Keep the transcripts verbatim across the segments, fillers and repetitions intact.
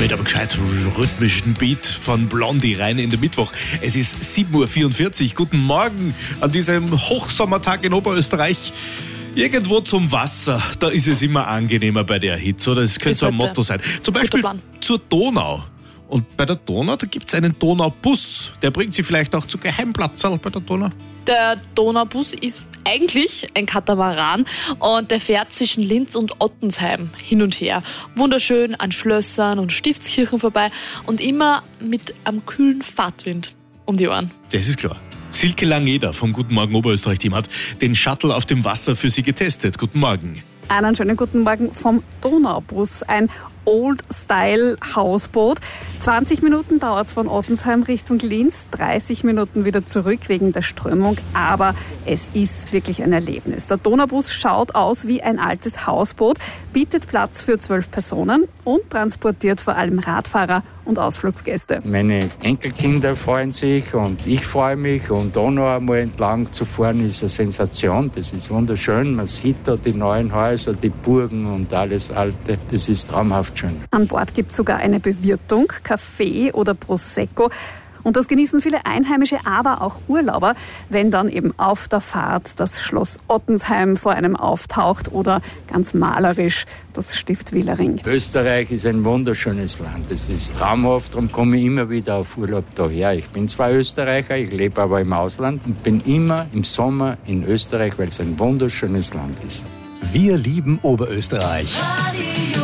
mit einem gescheit rhythmischen Beat von Blondie rein in den Mittwoch. Es ist sieben Uhr vierundvierzig. Guten Morgen an diesem Hochsommertag in Oberösterreich. Irgendwo zum Wasser, da ist es immer angenehmer bei der Hitze, oder? Das könnte so ein Motto sein. Zum Beispiel zur Donau. Und bei der Donau, da gibt es einen Donaubus. Der bringt Sie vielleicht auch zu Geheimplatzerl bei der Donau. Der Donaubus ist eigentlich ein Katamaran und der fährt zwischen Linz und Ottensheim hin und her. Wunderschön an Schlössern und Stiftskirchen vorbei und immer mit einem kühlen Fahrtwind um die Ohren. Das ist klar. Silke Langeder vom Guten Morgen Oberösterreich-Team hat den Shuttle auf dem Wasser für Sie getestet. Guten Morgen. Einen schönen guten Morgen vom Donaubus. Ein Old-Style-Hausboot. zwanzig Minuten dauert es von Ottensheim Richtung Linz, dreißig Minuten wieder zurück wegen der Strömung. Aber es ist wirklich ein Erlebnis. Der Donaubus schaut aus wie ein altes Hausboot, bietet Platz für zwölf Personen und transportiert vor allem Radfahrer und Ausflugsgäste. Meine Enkelkinder freuen sich und ich freue mich. Und Donau einmal entlang zu fahren ist eine Sensation. Das ist wunderschön. Man sieht da die neuen Häuser, die Burgen und alles Alte. Das ist traumhaft schön. An Bord gibt es sogar eine Bewirtung, Kaffee oder Prosecco. Und das genießen viele Einheimische, aber auch Urlauber, wenn dann eben auf der Fahrt das Schloss Ottensheim vor einem auftaucht oder ganz malerisch das Stift Wielering. Österreich ist ein wunderschönes Land. Es ist traumhaft, darum komme ich immer wieder auf Urlaub daher. Ich bin zwar Österreicher, ich lebe aber im Ausland und bin immer im Sommer in Österreich, weil es ein wunderschönes Land ist. Wir lieben Oberösterreich. Radio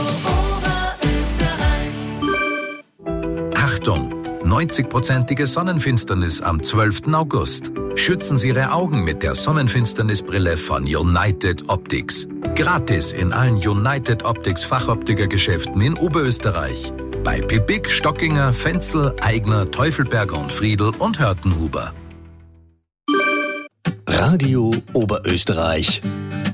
Oberösterreich. Achtung! neunzig-prozentige Sonnenfinsternis am zwölften August. Schützen Sie Ihre Augen mit der Sonnenfinsternisbrille von United Optics. Gratis in allen United Optics Fachoptikergeschäften in Oberösterreich. Bei Pippig, Stockinger, Fenzel, Aigner, Teufelberger und Friedl und Hörtenhuber. Radio Oberösterreich.